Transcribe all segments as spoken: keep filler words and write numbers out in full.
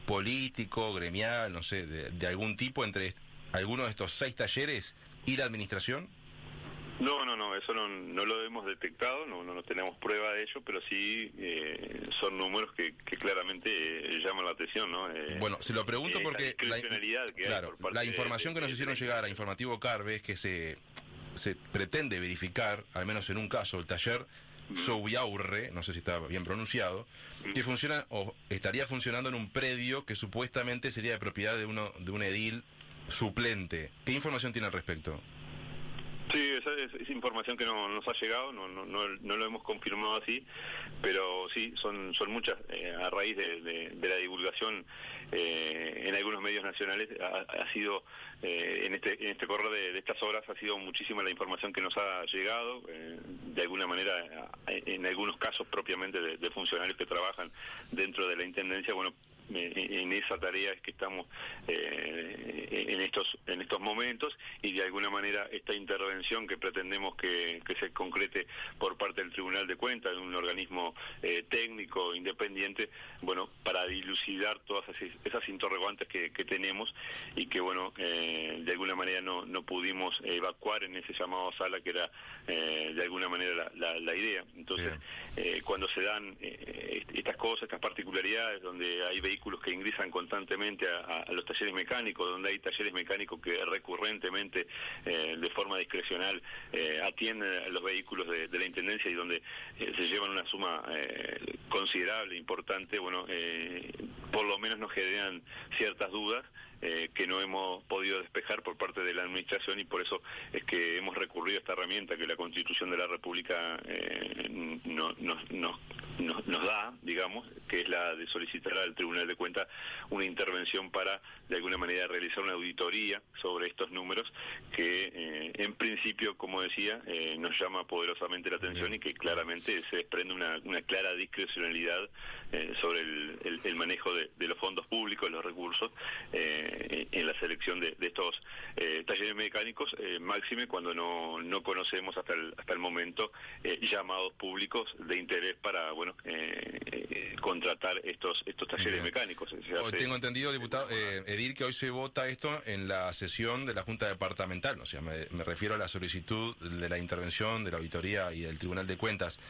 político, gremial, no sé, de, de algún tipo entre alguno de estos seis talleres y la administración? No, no, no, eso no, no lo hemos detectado, no, no, no tenemos prueba de ello, pero sí eh, son números que, que claramente eh, llaman la atención, ¿no? Eh, bueno, se lo pregunto eh, porque la, que claro, hay por la información de, que nos de, hicieron de, llegar a Informativo Carve es que se, se pretende verificar, al menos en un caso, el taller mm. Soubiaurre, no sé si está bien pronunciado, mm. que funciona o estaría funcionando en un predio que supuestamente sería de propiedad de uno de un edil suplente. ¿Qué información tiene al respecto? Sí, esa es, es información que no nos ha llegado, no, no, no, no lo hemos confirmado así, pero sí, son son muchas. Eh, a raíz de, de, de la divulgación eh, en algunos medios nacionales, ha, ha sido, eh, en este en este correr de, de estas horas, ha sido muchísima la información que nos ha llegado, eh, de alguna manera, en algunos casos propiamente de, de funcionarios que trabajan dentro de la Intendencia. Bueno, en esa tarea es que estamos eh, en estos en estos momentos, y de alguna manera esta intervención que pretendemos que, que se concrete por parte del Tribunal de Cuentas, de un organismo eh, técnico independiente, bueno, para dilucidar todas esas, esas interrogantes que, que tenemos y que, bueno, eh, de alguna manera no, no pudimos evacuar en ese llamado a sala, que era eh, de alguna manera la, la, la idea. Entonces, eh, cuando se dan eh, estas cosas, estas particularidades, donde hay vehículos que ingresan constantemente a, a los talleres mecánicos, donde hay talleres mecánicos que recurrentemente, eh, de forma discrecional, eh, atienden a los vehículos de, de la Intendencia, y donde eh, se llevan una suma eh, considerable, importante, bueno, eh, por lo menos nos generan ciertas dudas eh, que no hemos podido despejar por parte de la Administración, y por eso es que hemos recurrido a esta herramienta que la Constitución de la República eh, no, no, no, nos, nos da, digamos, que es la de solicitar al Tribunal de Cuentas una intervención para, de alguna manera, realizar una auditoría sobre estos números que, eh, en principio, como decía, eh, nos llama poderosamente la atención, y que claramente se desprende una, una clara discrecionalidad eh, sobre el, el, el manejo de, de los fondos públicos, los recursos, eh, en la selección de, de estos eh, talleres mecánicos, eh, máxime cuando no, no conocemos hasta el, hasta el momento eh, llamados públicos de interés para, bueno, eh, eh, contratar estos estos talleres Bien. mecánicos. Hoy tengo entendido, diputado, eh, Edil, que hoy se vota esto en la sesión de la Junta Departamental, o sea, me, me refiero a la solicitud de la intervención de la auditoría y del Tribunal de Cuentas.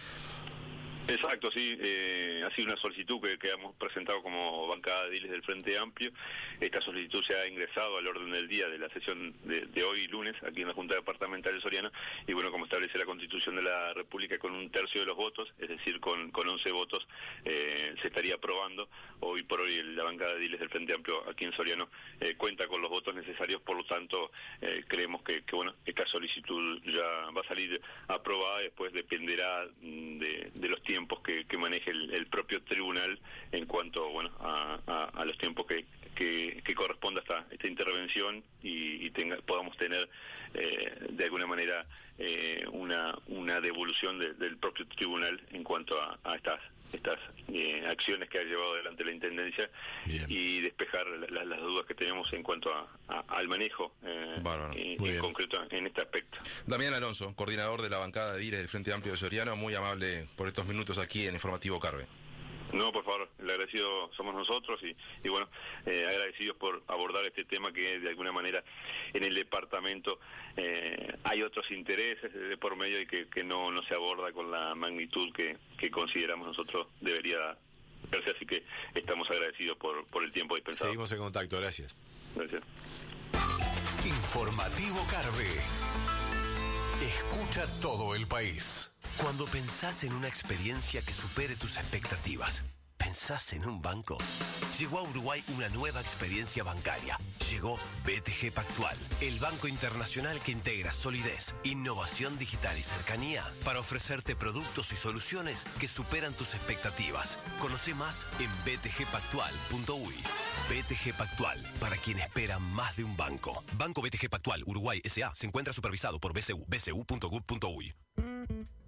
Exacto, sí, eh, ha sido una solicitud que, que hemos presentado como bancada de ediles del Frente Amplio. Esta solicitud se ha ingresado al orden del día de la sesión de, de hoy, lunes, aquí en la Junta Departamental de Soriano, y bueno, como establece la Constitución de la República, con un tercio de los votos, es decir, con, con once votos, eh, se estaría aprobando. Hoy por hoy la bancada de ediles del Frente Amplio aquí en Soriano eh, cuenta con los votos necesarios, por lo tanto, eh, creemos que, que, bueno, esta solicitud ya va a salir aprobada, después dependerá de, de los tiempos Que, que maneje el, el propio tribunal en cuanto, bueno, a, a, a los tiempos que, que, que corresponda esta, esta intervención, y, y tenga, podamos tener eh, de alguna manera eh, una, una devolución de, del propio tribunal en cuanto a, a estas estas eh, acciones que ha llevado adelante la Intendencia. Bien. Y despejar la, las dudas que tenemos en cuanto a, a, al manejo eh, eh, en bien. concreto en este aspecto. Damián Alonso, coordinador de la bancada de ediles del Frente Amplio de Soriano, muy amable por estos minutos aquí en Informativo Carve. No, por favor, el agradecido somos nosotros, y, y bueno, eh, agradecidos por abordar este tema que de alguna manera en el departamento eh, hay otros intereses de por medio, y que, que no, no se aborda con la magnitud que, que consideramos nosotros debería verse, así que estamos agradecidos por, por el tiempo dispensado. Seguimos en contacto, gracias. Gracias. Informativo Carve. Escucha todo el país. Cuando pensás en una experiencia que supere tus expectativas, ¿pensás en un banco? Llegó a Uruguay una nueva experiencia bancaria. Llegó B T G Pactual, el banco internacional que integra solidez, innovación digital y cercanía para ofrecerte productos y soluciones que superan tus expectativas. Conoce más en b t g pactual punto u y. B T G Pactual, para quien espera más de un banco. Banco B T G Pactual Uruguay S A se encuentra supervisado por B C U, b c u punto gov punto u y.